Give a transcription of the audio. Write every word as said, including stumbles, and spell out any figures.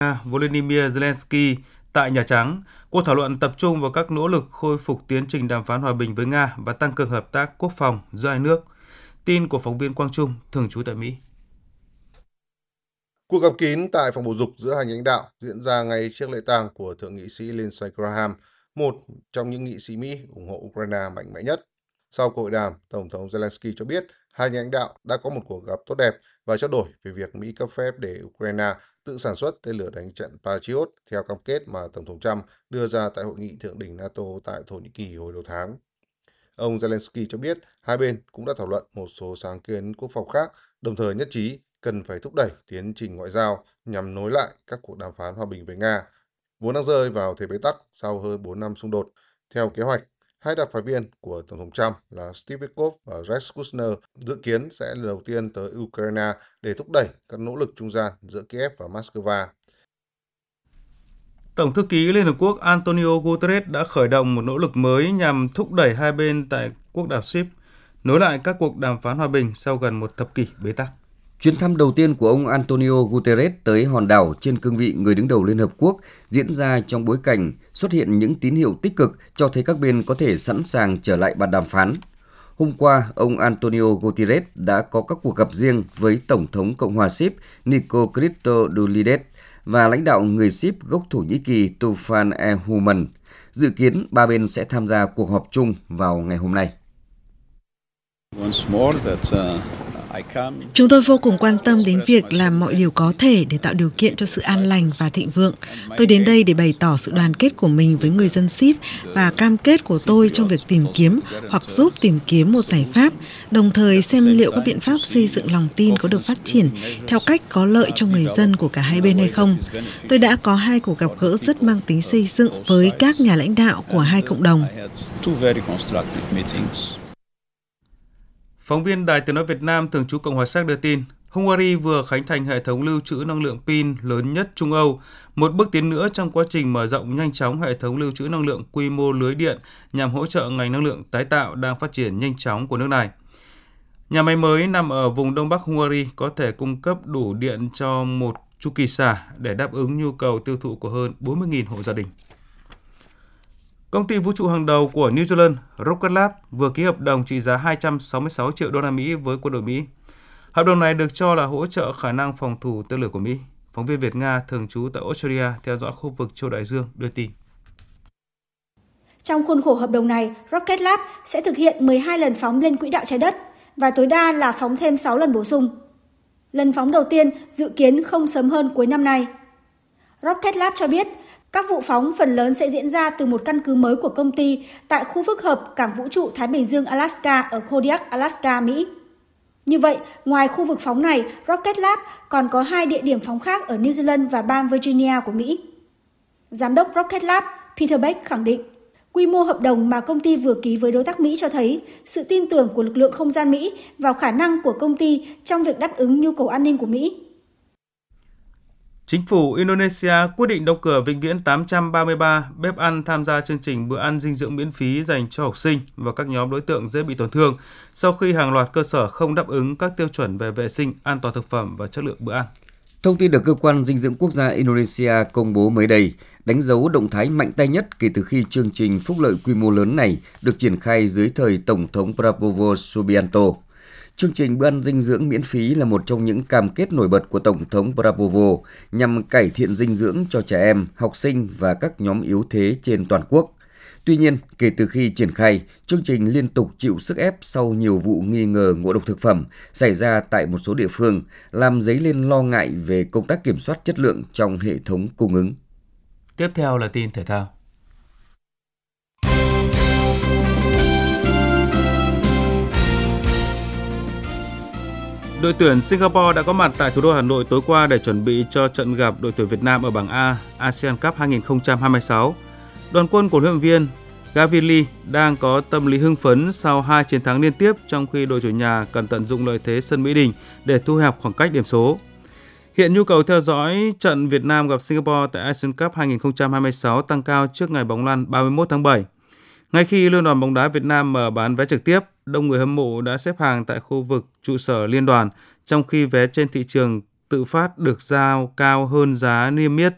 Volodymyr Zelensky tại Nhà Trắng. Cuộc thảo luận tập trung vào các nỗ lực khôi phục tiến trình đàm phán hòa bình với Nga và tăng cường hợp tác quốc phòng giữa hai nước. Tin của phóng viên Quang Trung, thường trú tại Mỹ. Cuộc gặp kín tại phòng bầu dục giữa hai lãnh đạo diễn ra ngay trước lễ tang của Thượng nghị sĩ Lindsey Graham, một trong những nghị sĩ Mỹ ủng hộ Ukraine mạnh mẽ nhất. Sau cuộc hội đàm, Tổng thống Zelensky cho biết hai lãnh đạo đã có một cuộc gặp tốt đẹp và trao đổi về việc Mỹ cấp phép để Ukraine tự sản xuất tên lửa đánh chặn Patriot theo cam kết mà Tổng thống Trump đưa ra tại hội nghị thượng đỉnh NATO tại Thổ Nhĩ Kỳ hồi đầu tháng. Ông Zelensky cho biết hai bên cũng đã thảo luận một số sáng kiến quốc phòng khác, đồng thời nhất trí cần phải thúc đẩy tiến trình ngoại giao nhằm nối lại các cuộc đàm phán hòa bình với Nga, vốn đang rơi vào thế bế tắc sau hơn bốn năm xung đột. Theo kế hoạch, hai đặc phái viên của Tổng thống Trump là Steve Witkoff và Rex Kushner dự kiến sẽ lần đầu tiên tới Ukraine để thúc đẩy các nỗ lực trung gian giữa Kiev và Moscow. Tổng thư ký Liên Hợp Quốc Antonio Guterres đã khởi động một nỗ lực mới nhằm thúc đẩy hai bên tại quốc đảo Chypre nối lại các cuộc đàm phán hòa bình sau gần một thập kỷ bế tắc. Chuyến thăm đầu tiên của ông Antonio Guterres tới hòn đảo trên cương vị người đứng đầu Liên Hợp Quốc diễn ra trong bối cảnh xuất hiện những tín hiệu tích cực cho thấy các bên có thể sẵn sàng trở lại bàn đàm phán. Hôm qua, ông Antonio Guterres đã có các cuộc gặp riêng với Tổng thống Cộng hòa Chypre Nikos Christodoulides và lãnh đạo người Chypre gốc Thổ Nhĩ Kỳ Tufan Ehuman. Dự kiến ba bên sẽ tham gia cuộc họp chung vào ngày hôm nay. Chúng tôi vô cùng quan tâm đến việc làm mọi điều có thể để tạo điều kiện cho sự an lành và thịnh vượng. Tôi đến đây để bày tỏ sự đoàn kết của mình với người dân Chypre và cam kết của tôi trong việc tìm kiếm hoặc giúp tìm kiếm một giải pháp, đồng thời xem liệu các biện pháp xây dựng lòng tin có được phát triển theo cách có lợi cho người dân của cả hai bên hay không. Tôi đã có hai cuộc gặp gỡ rất mang tính xây dựng với các nhà lãnh đạo của hai cộng đồng. Phóng viên Đài Tiếng nói Việt Nam thường trú Cộng hòa Séc đưa tin, Hungary vừa khánh thành hệ thống lưu trữ năng lượng pin lớn nhất Trung Âu, một bước tiến nữa trong quá trình mở rộng nhanh chóng hệ thống lưu trữ năng lượng quy mô lưới điện nhằm hỗ trợ ngành năng lượng tái tạo đang phát triển nhanh chóng của nước này. Nhà máy mới nằm ở vùng Đông Bắc Hungary có thể cung cấp đủ điện cho một chu kỳ xả để đáp ứng nhu cầu tiêu thụ của hơn bốn mươi nghìn hộ gia đình. Công ty vũ trụ hàng đầu của New Zealand, Rocket Lab, vừa ký hợp đồng trị giá hai trăm sáu mươi sáu triệu đô la Mỹ với quân đội Mỹ. Hợp đồng này được cho là hỗ trợ khả năng phòng thủ tên lửa của Mỹ. Phóng viên Việt Nga thường trú tại Australia theo dõi khu vực châu Đại Dương đưa tin. Trong khuôn khổ hợp đồng này, Rocket Lab sẽ thực hiện mười hai lần phóng lên quỹ đạo trái đất và tối đa là phóng thêm sáu lần bổ sung. Lần phóng đầu tiên dự kiến không sớm hơn cuối năm nay. Rocket Lab cho biết, các vụ phóng phần lớn sẽ diễn ra từ một căn cứ mới của công ty tại khu phức hợp Cảng Vũ trụ Thái Bình Dương Alaska ở Kodiak, Alaska, Mỹ. Như vậy, ngoài khu vực phóng này, Rocket Lab còn có hai địa điểm phóng khác ở New Zealand và bang Virginia của Mỹ. Giám đốc Rocket Lab Peter Beck khẳng định, quy mô hợp đồng mà công ty vừa ký với đối tác Mỹ cho thấy sự tin tưởng của lực lượng không gian Mỹ vào khả năng của công ty trong việc đáp ứng nhu cầu an ninh của Mỹ. Chính phủ Indonesia quyết định đóng cửa vĩnh viễn tám trăm ba mươi ba bếp ăn tham gia chương trình bữa ăn dinh dưỡng miễn phí dành cho học sinh và các nhóm đối tượng dễ bị tổn thương sau khi hàng loạt cơ sở không đáp ứng các tiêu chuẩn về vệ sinh, an toàn thực phẩm và chất lượng bữa ăn. Thông tin được Cơ quan Dinh dưỡng Quốc gia Indonesia công bố mới đây đánh dấu động thái mạnh tay nhất kể từ khi chương trình phúc lợi quy mô lớn này được triển khai dưới thời Tổng thống Prabowo Subianto. Chương trình bữa ăn dinh dưỡng miễn phí là một trong những cam kết nổi bật của Tổng thống Prabowo nhằm cải thiện dinh dưỡng cho trẻ em, học sinh và các nhóm yếu thế trên toàn quốc. Tuy nhiên, kể từ khi triển khai, chương trình liên tục chịu sức ép sau nhiều vụ nghi ngờ ngộ độc thực phẩm xảy ra tại một số địa phương, làm dấy lên lo ngại về công tác kiểm soát chất lượng trong hệ thống cung ứng. Tiếp theo là tin thể thao. Đội tuyển Singapore đã có mặt tại thủ đô Hà Nội tối qua để chuẩn bị cho trận gặp đội tuyển Việt Nam ở bảng A ASEAN Cup hai không hai sáu. Đoàn quân của huấn luyện viên Gavin Lee đang có tâm lý hưng phấn sau hai chiến thắng liên tiếp, trong khi đội chủ nhà cần tận dụng lợi thế sân Mỹ Đình để thu hẹp khoảng cách điểm số. Hiện nhu cầu theo dõi trận Việt Nam gặp Singapore tại ASEAN Cup hai không hai sáu tăng cao trước ngày bóng lăn ba mươi mốt tháng bảy. Ngay khi Liên đoàn bóng đá Việt Nam mở bán vé trực tiếp, đông người hâm mộ đã xếp hàng tại khu vực trụ sở liên đoàn, trong khi vé trên thị trường tự phát được giao cao hơn giá niêm yết